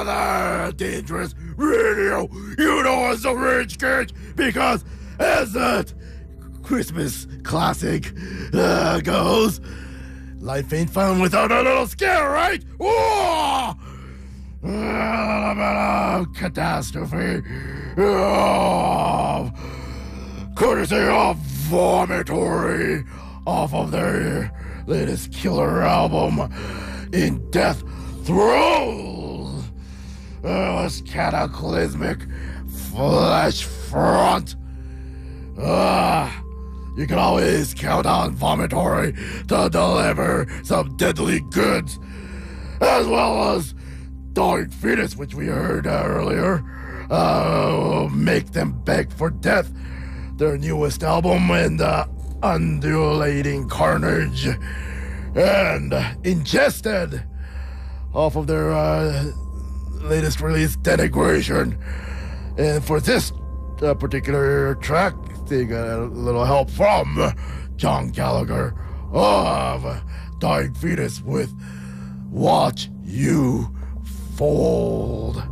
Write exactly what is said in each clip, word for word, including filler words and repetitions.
another dangerous radio. You know it's a Rage Cage because as that Christmas classic uh, goes, life ain't fun without a little scare, right? Oh! A little bit of catastrophe. Oh! Courtesy of Vomitory off of their latest killer album, In Death Throes. Oh, this cataclysmic flesh front. Ah, you can always count on Vomitory to deliver some deadly goods, as well as Dying Fetus, which we heard uh, earlier. Uh, make them beg for death. Their newest album, and uh, Undulating Carnage, and uh, Ingested off of their uh, latest release, Denigration. And for this uh, particular track, they got a little help from John Gallagher of Dying Fetus with Watch You Fold.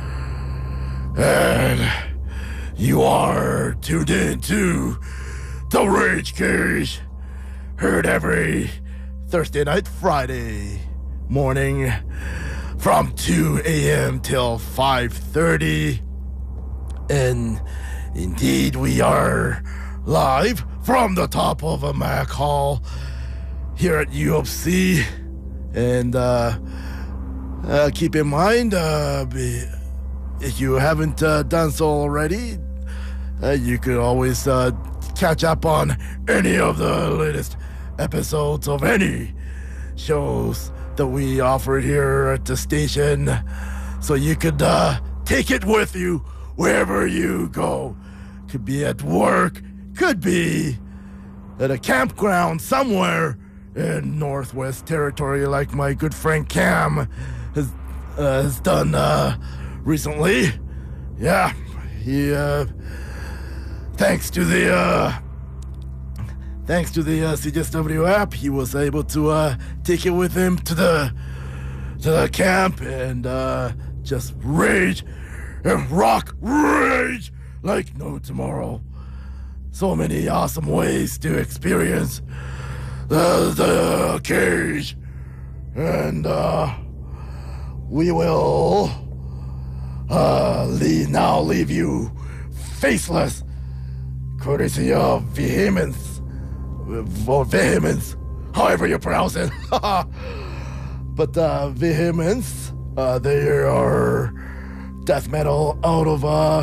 And you are tuned in to The Rage Cage, heard every Thursday night, Friday morning from two a.m. till five thirty. And indeed, we are live from the top of a Mac Hall here at U of C. And uh, uh, keep in mind, uh, be, if you haven't uh, done so already, uh, you could always uh, catch up on any of the latest episodes of any shows that we offer here at the station, so you could uh, take it with you wherever you go. Could be at work, could be at a campground somewhere in Northwest Territory, like my good friend Cam has, uh, has done uh, recently. Yeah, he, uh, thanks to the, uh, thanks to the uh, C J S W app, he was able to uh, take it with him to the, to the camp and uh, just rage and rock rage like no tomorrow. So many awesome ways to experience the, the cage. And uh, we will uh, leave, now leave you faceless, courtesy of Vehemence, or Vehemence, however you pronounce it. But uh, Vehemence, uh, they are death metal out of uh,